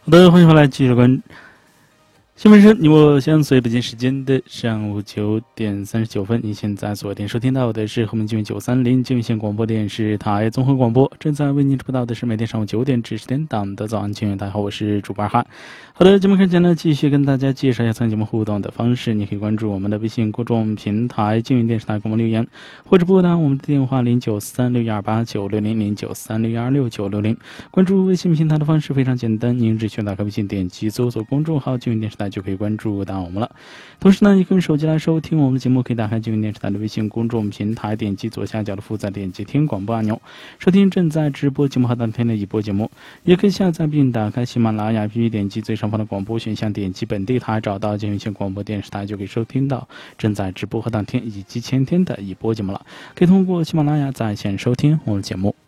好的，欢迎回来，继续关新闻是你我相随，北京时间的上午9:39，你现在锁定收听到的是和平金源930金源县广播电视台综合广播，正在为您直播到的是每天上午9点至10点档的早安金源。大家好，我是主播二汉。好的，节目开前呢，继续跟大家介绍一下参与节目互动的方式。你可以关注我们的微信公众平台金源电视台广播留言，或者拨打我们的电话0936289600，0936126960。关注微信平台的方式非常简单，您只需要打开微信，点击搜索公众号金源电视台就可以关注到我们了。同时呢，你可以用手机来收听我们的节目，可以打开金源电视台的微信公众平台，点击左下角的负载，点击听广播按钮，收听正在直播节目和当天的已播节目。也可以下载并打开喜马拉雅 APP， 点击最上方的广播选项，点击本地台，找到金源县广播电视台，就可以收听到正在直播和当天以及前天的已播节目了。可以通过喜马拉雅在线收听我们的节目。